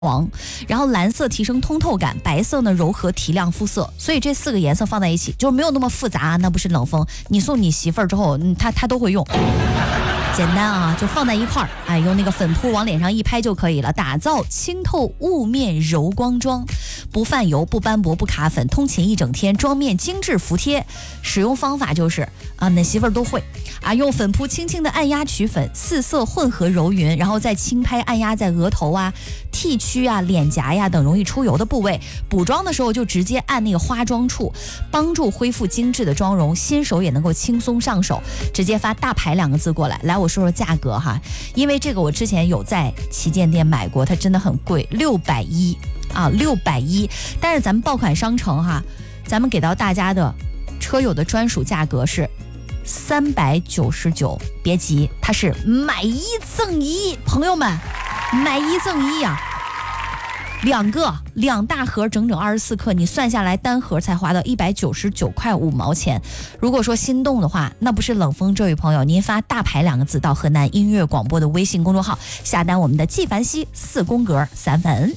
黄，然后蓝色提升通透感，白色呢柔和提亮肤色，所以这4个颜色放在一起就没有那么复杂，那不是冷风。你送你媳妇儿之后，她都会用，简单啊，就放在一块儿，哎，用那个粉扑往脸上一拍就可以了，打造清透雾面柔光妆，不泛油、不斑驳、不卡粉，通勤一整天，妆面精致服帖。使用方法就是啊，你媳妇儿都会啊，用粉扑轻轻的按压取粉，4色混合揉匀，然后再轻拍按压在额头啊、T 区啊、脸颊呀等容易出油的部位。补妆的时候就直接按那个花妆处，帮助恢复精致的妆容，新手也能够轻松上手。直接发大牌2个字过来，来我说说价格哈，因为这个我之前有在旗舰店买过，它真的很贵，610啊，610。但是咱们爆款商城哈，咱们给到大家的车友的专属价格是399，别急，它是买1赠1，朋友们，买1赠1呀，2大盒，整整24克，你算下来单盒才花到199块5毛钱。如果说心动的话，那不是冷风，这位朋友，您发大牌2个字到河南音乐广播的微信公众号，下单我们的纪梵希4宫格3粉。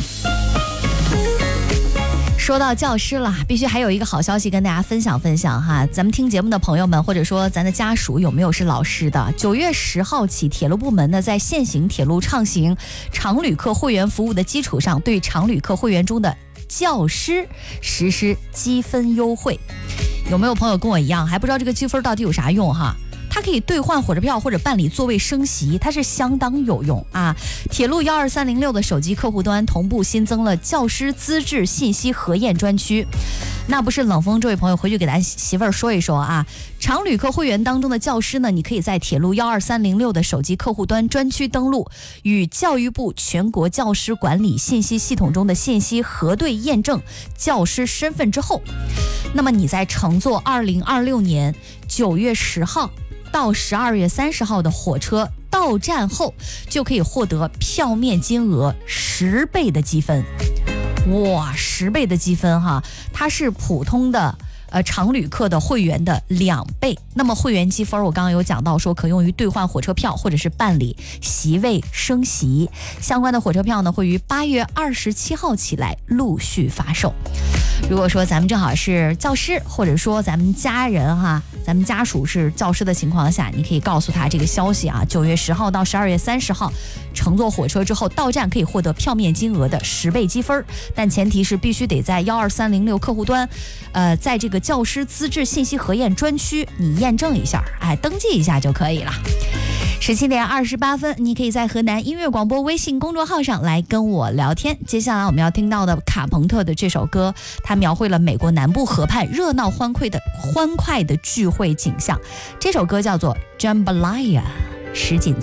说到教师了，必须还有一个好消息跟大家分享哈。咱们听节目的朋友们，或者说咱的家属有没有是老师的？9月10号起，铁路部门呢在现行铁路畅行常旅客会员服务的基础上，对常旅客会员中的教师实施积分优惠。有没有朋友跟我一样还不知道这个积分到底有啥用哈？它可以兑换火车票或者办理座位升席，它是相当有用啊！铁路12306的手机客户端同步新增了教师资质信息核验专区。那不是冷风，这位朋友回去给咱媳妇儿说一说啊。常旅客会员当中的教师呢，你可以在铁路12306的手机客户端专区登录，与教育部全国教师管理信息系统中的信息核对验证教师身份之后，那么你在乘坐2026年9月10号到12月30号的火车到站后，就可以获得票面金额10倍的积分。哇，10倍的积分哈，它是普通的常旅客的会员的2倍。那么会员积分我刚刚有讲到说可用于兑换火车票或者是办理席位升席，相关的火车票呢会于8月27号起来陆续发售。如果说咱们正好是教师，或者说咱们家人哈，咱们家属是教师的情况下，你可以告诉他这个消息啊，9月10号到12月30号乘坐火车之后到站可以获得票面金额的10倍积分，但前提是必须得在12306客户端在这个教师资质信息核验专区你验证一下，哎，登记一下就可以了。17点28分，你可以在河南音乐广播微信公众号上来跟我聊天。接下来我们要听到的卡朋特的这首歌，它描绘了美国南部河畔热闹欢快的聚会景象。这首歌叫做 Jambalaya 什锦菜。